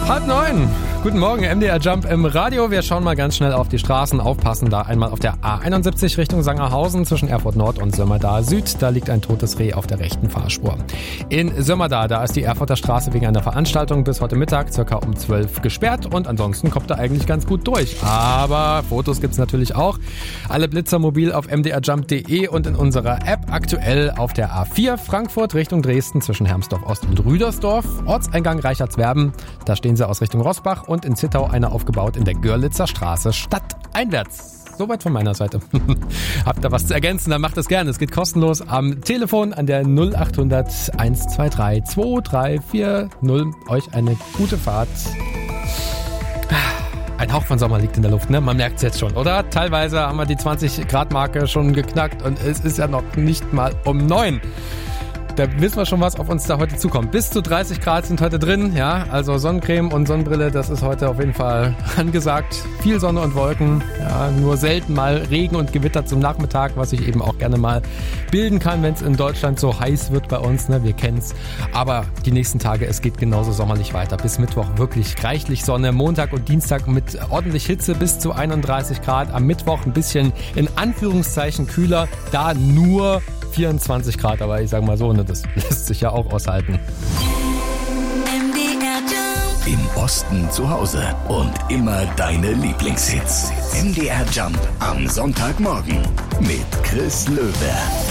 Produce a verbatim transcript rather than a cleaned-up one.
Halb neun. Guten Morgen, M D R Jump im Radio. Wir schauen mal ganz schnell auf die Straßen, aufpassen da einmal auf der A einundsiebzig Richtung Sangerhausen zwischen Erfurt Nord und Sömmerda Süd. Da liegt ein totes Reh auf der rechten Fahrspur. In Sömmerda, da ist die Erfurter Straße wegen einer Veranstaltung bis heute Mittag circa um zwölf gesperrt und ansonsten kommt er eigentlich ganz gut durch. Aber Fotos gibt's natürlich auch. Alle Blitzer mobil auf m d r jump punkt d e und in unserer App aktuell auf der A vier Frankfurt Richtung Dresden zwischen Hermsdorf Ost und Rüdersdorf. Ortseingang Reichertswerben, da stehen sie aus Richtung Rossbach und in Zittau eine aufgebaut in der Görlitzer Straße stadteinwärts. Soweit von meiner Seite. Habt ihr was zu ergänzen, dann macht es gerne. Es geht kostenlos am Telefon an der null acht hundert eins zwei drei zwei drei vier null. Euch eine gute Fahrt. Ein Hauch von Sommer liegt in der Luft, ne? Man merkt es jetzt schon, oder? Teilweise haben wir die zwanzig Grad Marke schon geknackt und es ist ja noch nicht mal um neun. Da wissen wir schon, was auf uns da heute zukommt. Bis zu dreißig Grad sind heute drin, ja, also Sonnencreme und Sonnenbrille, das ist heute auf jeden Fall angesagt. Viel Sonne und Wolken, ja, nur selten mal Regen und Gewitter zum Nachmittag, was sich eben auch gerne mal bilden kann, wenn es in Deutschland so heiß wird bei uns, ne, wir kennen's. Aber die nächsten Tage, es geht genauso sommerlich weiter. Bis Mittwoch wirklich reichlich Sonne, Montag und Dienstag mit ordentlich Hitze bis zu einunddreißig Grad. Am Mittwoch ein bisschen in Anführungszeichen kühler, da nur vierundzwanzig Grad, aber ich sag mal so, ne, das lässt sich ja auch aushalten. Im Osten zu Hause und immer deine Lieblingshits. M D R Jump am Sonntagmorgen mit Chris Löwe.